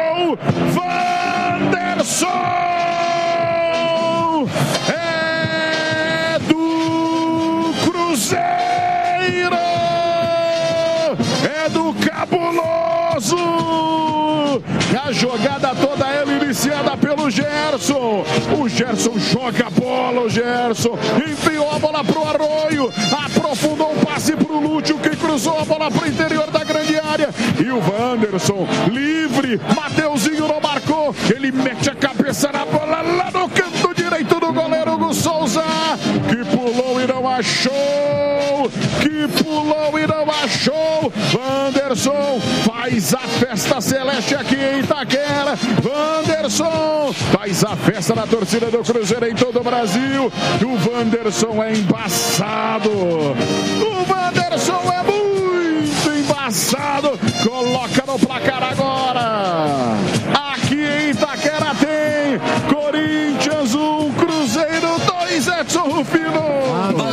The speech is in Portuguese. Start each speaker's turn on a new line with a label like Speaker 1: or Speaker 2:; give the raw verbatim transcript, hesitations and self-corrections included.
Speaker 1: gol, Wanderson! É do Cruzeiro! É do Cabuloso! A jogada toda ela iniciada pelo Gerson. O Gerson joga a bola, o Gerson enfiou a bola pro Arroio, aprofundou o passe pro Lúcio, que cruzou a bola pro interior da grande área. E o Wanderson, livre, Mateuzinho não marcou, ele mete a cabeça na bola lá no canto direito do goleiro Hugo Souza, que pulou e não achou, que pulou e não achou. Wanderson faz a festa celeste aqui em Itaquera. Wanderson faz a festa na torcida do Cruzeiro em todo o Brasil. O Wanderson é embaçado. O Wanderson é muito embaçado. Coloca no placar agora. Aqui em Itaquera tem Corinthians um, Cruzeiro dois, Edson Rufino.